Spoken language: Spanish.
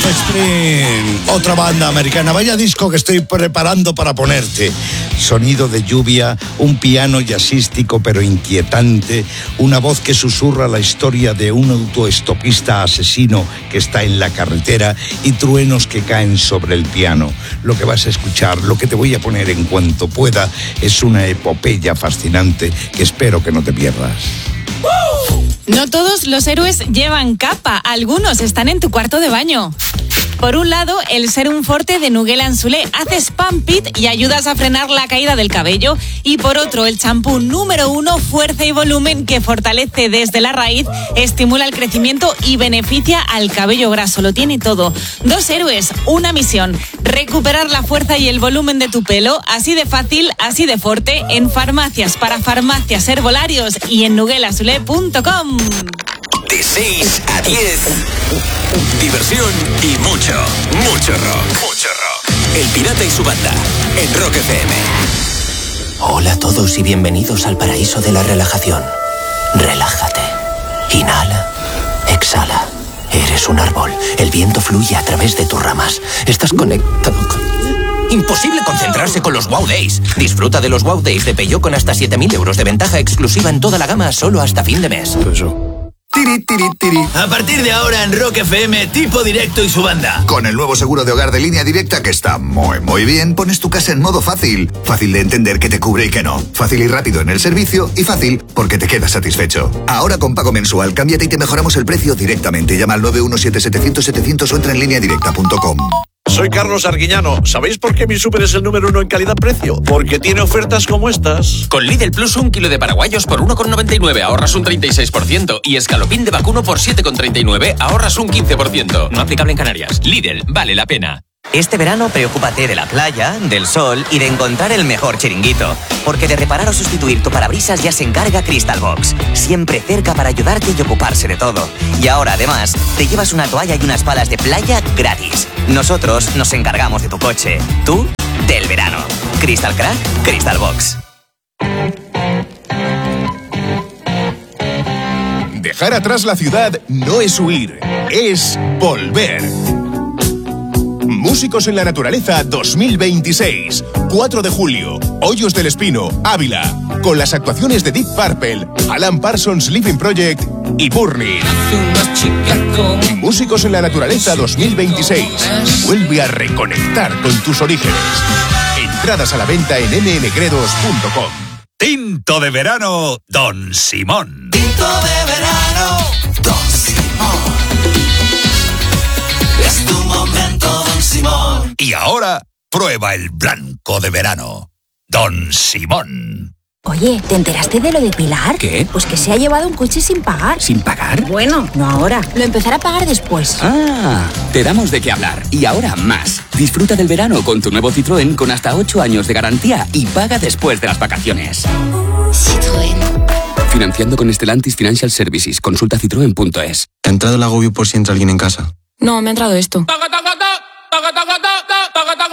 Offspring, otra banda americana. Vaya disco que estoy preparando para ponerte. Sonido de lluvia, un piano jazzístico pero inquietante, una voz que susurra la historia de un autoestopista asesino que está en la carretera y truenos que caen sobre el piano. Lo que vas a escuchar, lo que te voy a poner en cuanto pueda, es una epopeya fascinante que espero que no te pierdas. No todos los héroes llevan capa, algunos están en tu cuarto de baño. Por un lado, el Serum Forte de Nugel Anzulé hace Spam Pit y ayudas a frenar la caída del cabello. Y por otro, el champú número 1, Fuerza y Volumen, que fortalece desde la raíz, estimula el crecimiento y beneficia al cabello graso. Lo tiene todo. 2 héroes, una misión: recuperar la fuerza y el volumen de tu pelo. Así de fácil, así de fuerte, en farmacias, para farmacias, herbolarios y en nugelanzulé.com. De 6 a 10, diversión y mucho rock. El Pirata y su banda, en Rock FM. Hola a todos y bienvenidos al paraíso de la relajación. Relájate. Inhala. Exhala. Eres un árbol. El viento fluye a través de tus ramas. Estás conectado con... Imposible concentrarse con los Wow Days. Disfruta de los Wow Days de Peugeot con hasta 7.000 euros de ventaja exclusiva en toda la gama solo hasta fin de mes. A partir de ahora en Rock FM, Tipo Directo y su banda. Con el nuevo seguro de hogar de Línea Directa que está muy bien, pones tu casa en modo fácil. Fácil de entender qué te cubre y qué no. Fácil y rápido en el servicio y fácil porque te quedas satisfecho. Ahora con pago mensual, cámbiate y te mejoramos el precio directamente. Llama al 917-700-700 o entra en lineadirecta.com. Soy Carlos Arguiñano. ¿Sabéis por qué mi súper es el número 1 en calidad-precio? Porque tiene ofertas como estas. Con Lidl Plus, 1 kilo de paraguayos por 1,99, ahorras un 36%. Y escalopín de vacuno por 7,39, ahorras un 15%. No aplicable en Canarias. Lidl, vale la pena. Este verano preocúpate de la playa, del sol y de encontrar el mejor chiringuito. Porque de reparar o sustituir tu parabrisas ya se encarga Crystal Box. Siempre cerca para ayudarte y ocuparse de todo. Y ahora además te llevas una toalla y unas palas de playa gratis. Nosotros nos encargamos de tu coche. Tú, del verano. Crystal Crack, Crystal Box. Dejar atrás la ciudad no es huir, es volver. Músicos en la Naturaleza 2026, 4 de julio, Hoyos del Espino, Ávila, con las actuaciones de Deep Purple, Alan Parsons Living Project y Burning. Músicos en la Naturaleza 2026, vuelve a reconectar con tus orígenes. Entradas a la venta en nngredos.com. Tinto de verano, Don Simón. Tinto de verano, Don Simón. Es tu momento, Don Simón. Y ahora, prueba el blanco de verano, Don Simón. Oye, ¿te enteraste de lo de Pilar? ¿Qué? Pues que se ha llevado un coche sin pagar. ¿Sin pagar? Bueno, no ahora. Lo empezará a pagar después. Ah, te damos de qué hablar. Y ahora más. Disfruta del verano con tu nuevo Citroën con hasta 8 años de garantía y paga después de las vacaciones. Citroën. Financiando con Stellantis Financial Services. Consulta citroen.es. ¿Te ha entrado el agobio por si entra alguien en casa? No, me ha entrado esto.